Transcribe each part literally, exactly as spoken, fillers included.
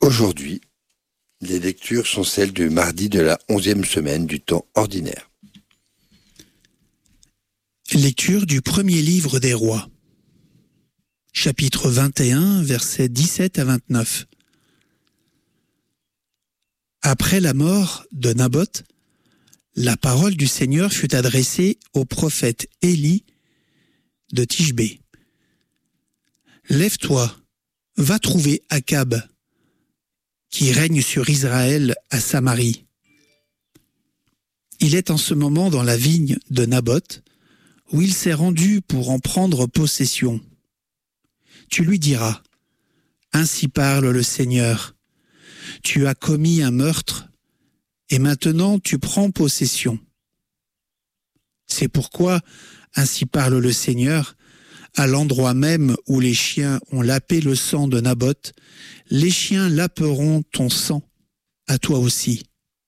Aujourd'hui, les lectures sont celles du mardi de la onzième semaine du temps ordinaire. Lecture du premier livre des rois. Chapitre vingt et un, versets dix-sept à vingt-neuf. Après la mort de Naboth, la parole du Seigneur fut adressée au prophète Élie de Tishbé. « Lève-toi, va trouver Akab, qui règne sur Israël à Samarie. Il est en ce moment dans la vigne de Naboth, où il s'est rendu pour en prendre possession. Tu lui diras, « Ainsi parle le Seigneur, tu as commis un meurtre, et maintenant tu prends possession. C'est pourquoi, ainsi parle le Seigneur, à l'endroit même où les chiens ont lapé le sang de Naboth, les chiens laperont ton sang, à toi aussi. »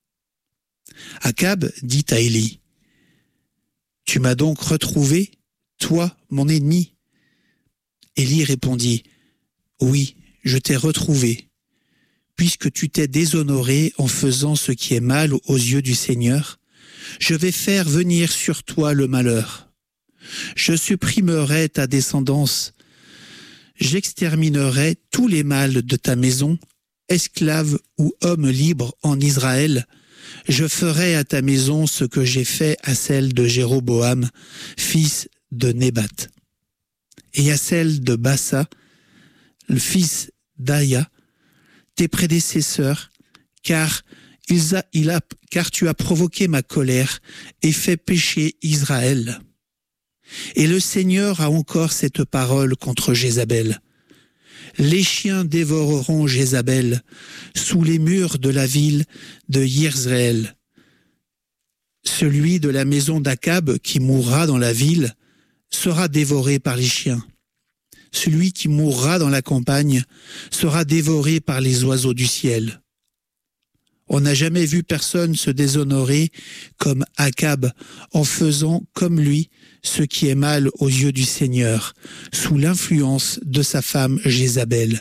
Akab dit à Élie, « Tu m'as donc retrouvé, toi, mon ennemi ?» Élie répondit, « Oui, je t'ai retrouvé, puisque tu t'es déshonoré en faisant ce qui est mal aux yeux du Seigneur. Je vais faire venir sur toi le malheur. Je supprimerai ta descendance. J'exterminerai tous les mâles de ta maison, esclaves ou hommes libres en Israël. Je ferai à ta maison ce que j'ai fait à celle de Jéroboam, fils de Nébat, et à celle de Bassa, le fils d'Aya, tes prédécesseurs, car, ils a, il a, car tu as provoqué ma colère et fait pécher Israël. Et le Seigneur a encore cette parole contre Jézabel. Les chiens dévoreront Jézabel sous les murs de la ville de Yézréel. Celui de la maison d'Akab qui mourra dans la ville sera dévoré par les chiens. Celui qui mourra dans la campagne sera dévoré par les oiseaux du ciel. On n'a jamais vu personne se déshonorer comme Akab en faisant comme lui ce qui est mal aux yeux du Seigneur, sous l'influence de sa femme Jézabel.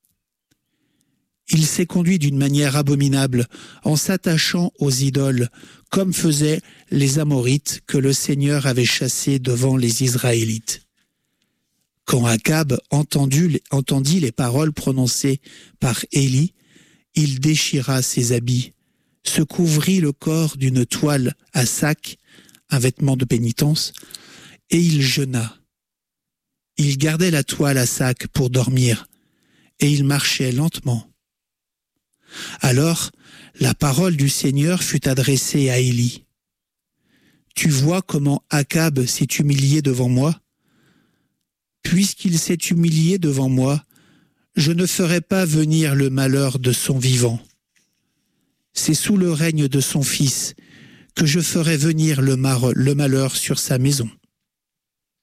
Il s'est conduit d'une manière abominable en s'attachant aux idoles, comme faisaient les Amorites que le Seigneur avait chassés devant les Israélites. Quand Akab entendit, entendit les paroles prononcées par Élie, il déchira ses habits, se couvrit le corps d'une toile à sac, un vêtement de pénitence, et il jeûna. Il gardait la toile à sac pour dormir, et il marchait lentement. Alors, la parole du Seigneur fut adressée à Élie. « Tu vois comment Akab s'est humilié devant moi ? Puisqu'il s'est humilié devant moi, je ne ferai pas venir le malheur de son vivant. C'est sous le règne de son fils que je ferai venir le, mar- le malheur sur sa maison. »